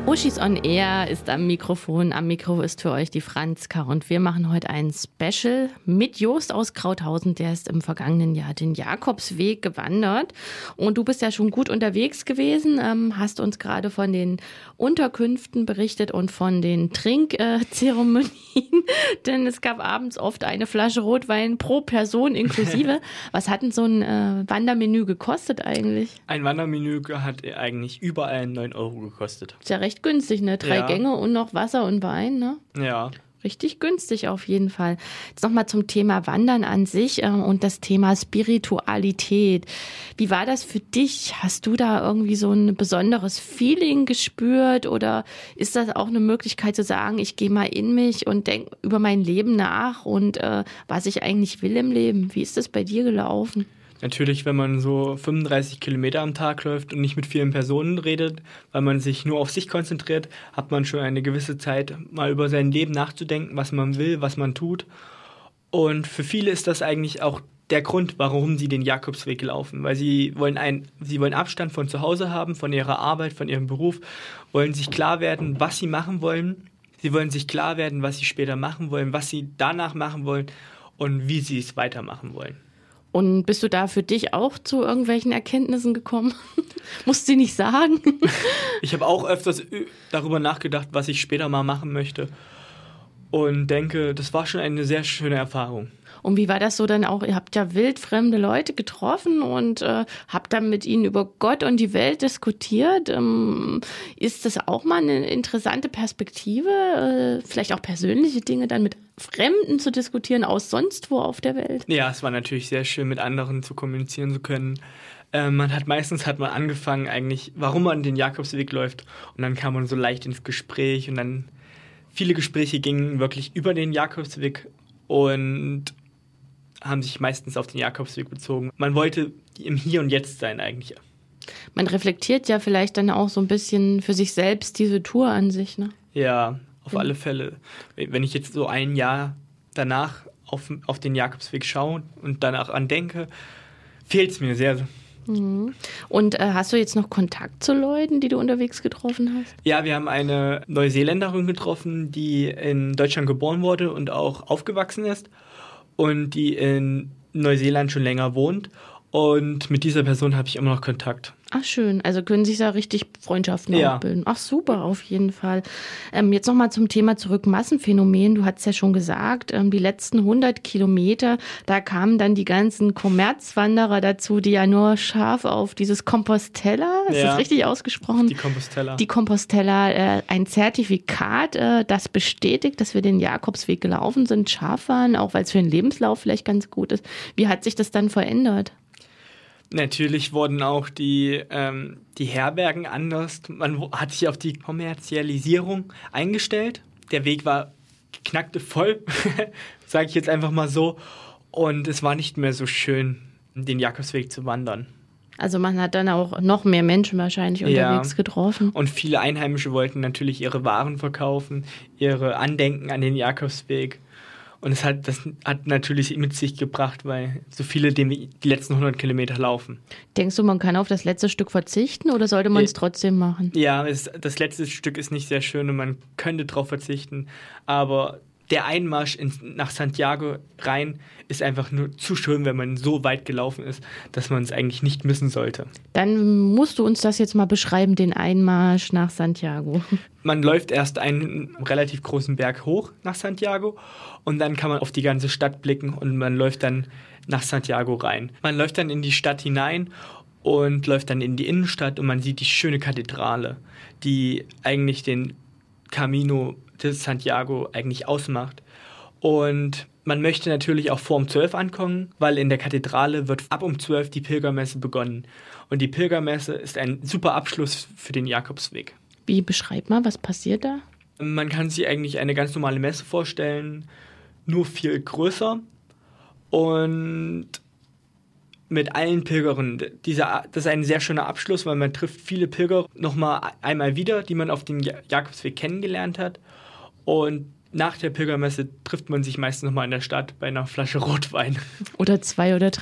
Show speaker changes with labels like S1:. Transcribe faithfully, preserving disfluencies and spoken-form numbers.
S1: Uschis on Air ist am Mikrofon. Am Mikro ist für euch die Franzka und wir machen heute ein Special mit Jost aus Krauthausen. Der ist im vergangenen Jahr den Jakobsweg gewandert und du bist ja schon gut unterwegs gewesen, ähm, hast uns gerade von den Unterkünften berichtet und von den Trinkzeremonien, denn es gab abends oft eine Flasche Rotwein pro Person inklusive. Was hat denn so ein äh, Wandermenü gekostet eigentlich?
S2: Ein Wandermenü hat eigentlich überall neun Euro gekostet.
S1: Ist ja recht günstig, ne? Drei
S2: Ja.
S1: Gänge und noch Wasser und Wein, ne?
S2: Ja.
S1: Richtig günstig auf jeden Fall. Jetzt nochmal zum Thema Wandern an sich äh, und das Thema Spiritualität. Wie war das für dich? Hast du da irgendwie so ein besonderes Feeling gespürt oder ist das auch eine Möglichkeit zu sagen, ich gehe mal in mich und denke über mein Leben nach und äh, was ich eigentlich will im Leben? Wie ist das bei dir gelaufen?
S2: Natürlich, wenn man so fünfunddreißig Kilometer am Tag läuft und nicht mit vielen Personen redet, weil man sich nur auf sich konzentriert, hat man schon eine gewisse Zeit, mal über sein Leben nachzudenken, was man will, was man tut. Und für viele ist das eigentlich auch der Grund, warum sie den Jakobsweg laufen, weil sie wollen ein, sie wollen Abstand von zu Hause haben, von ihrer Arbeit, von ihrem Beruf, wollen sich klar werden, was sie machen wollen. Sie wollen sich klar werden, was sie später machen wollen, was sie danach machen wollen und wie sie es weitermachen wollen.
S1: Und bist du da für dich auch zu irgendwelchen Erkenntnissen gekommen? Musst du nicht sagen?
S2: Ich habe auch öfters darüber nachgedacht, was ich später mal machen möchte. Und denke, das war schon eine sehr schöne Erfahrung.
S1: Und wie war das so dann auch? Ihr habt ja wildfremde Leute getroffen und äh, habt dann mit ihnen über Gott und die Welt diskutiert. Ähm, ist das auch mal eine interessante Perspektive? Äh, vielleicht auch persönliche Dinge dann mit Fremden zu diskutieren aus sonst wo auf der Welt?
S2: Ja, es war natürlich sehr schön, mit anderen zu kommunizieren zu können. Äh, man hat meistens hat man angefangen eigentlich, warum man den Jakobsweg läuft. Und dann kam man so leicht ins Gespräch und dann viele Gespräche gingen wirklich über den Jakobsweg und haben sich meistens auf den Jakobsweg bezogen. Man wollte im Hier und Jetzt sein eigentlich.
S1: Man reflektiert ja vielleicht dann auch so ein bisschen für sich selbst diese Tour an sich, ne?
S2: Ja, auf
S1: Mhm.
S2: alle Fälle. Wenn ich jetzt so ein Jahr danach auf, auf den Jakobsweg schaue und danach an denke, fehlt es mir sehr.
S1: Mhm. Und äh, hast du jetzt noch Kontakt zu Leuten, die du unterwegs getroffen hast?
S2: Ja, wir haben eine Neuseeländerin getroffen, die in Deutschland geboren wurde und auch aufgewachsen ist und die in Neuseeland schon länger wohnt. Und mit dieser Person habe ich immer noch Kontakt.
S1: Ach schön, also können sich da richtig Freundschaften
S2: Ja.
S1: auch bilden. Ach super, auf jeden Fall. Ähm, jetzt nochmal zum Thema zurück, Massenphänomen. Du hast ja schon gesagt, ähm, die letzten hundert Kilometer, da kamen dann die ganzen Kommerzwanderer dazu, die ja nur scharf auf dieses Compostela, ist
S2: Ja.
S1: das richtig ausgesprochen?
S2: Die Compostela.
S1: Die Compostela, äh, ein Zertifikat, äh, das bestätigt, dass wir den Jakobsweg gelaufen sind, scharf waren, auch weil es für den Lebenslauf vielleicht ganz gut ist. Wie hat sich das dann verändert?
S2: Natürlich wurden auch die, ähm, die Herbergen anders. Man wo- hat sich auf die Kommerzialisierung eingestellt. Der Weg war knackte voll, sage ich jetzt einfach mal so. Und es war nicht mehr so schön, den Jakobsweg zu wandern.
S1: Also man hat dann auch noch mehr Menschen wahrscheinlich unterwegs
S2: Ja.
S1: getroffen.
S2: Und viele Einheimische wollten natürlich ihre Waren verkaufen, ihre Andenken an den Jakobsweg. Und es hat, das hat natürlich mit sich gebracht, weil so viele den, die letzten hundert Kilometer laufen.
S1: Denkst du, man kann auf das letzte Stück verzichten oder sollte man es
S2: Ja.
S1: trotzdem machen?
S2: Ja, es, das letzte Stück ist nicht sehr schön und man könnte drauf verzichten. Aber der Einmarsch in, nach Santiago rein ist einfach nur zu schön, wenn man so weit gelaufen ist, dass man es eigentlich nicht missen sollte.
S1: Dann musst du uns das jetzt mal beschreiben, den Einmarsch nach Santiago.
S2: Man läuft erst einen relativ großen Berg hoch nach Santiago und dann kann man auf die ganze Stadt blicken und man läuft dann nach Santiago rein. Man läuft dann in die Stadt hinein und läuft dann in die Innenstadt und man sieht die schöne Kathedrale, die eigentlich den Camino de Santiago eigentlich ausmacht. Und man möchte natürlich auch vor um zwölf ankommen, weil in der Kathedrale wird ab um zwölf die Pilgermesse begonnen. Und die Pilgermesse ist ein super Abschluss für den Jakobsweg.
S1: Wie, beschreib mal, was passiert da?
S2: Man kann sich eigentlich eine ganz normale Messe vorstellen, nur viel größer und mit allen Pilgern. Dieser, das ist ein sehr schöner Abschluss, weil man trifft viele Pilger nochmal einmal wieder, die man auf dem Jakobsweg kennengelernt hat. Und nach der Pilgermesse trifft man sich meistens nochmal in der Stadt bei einer Flasche Rotwein.
S1: Oder zwei oder drei.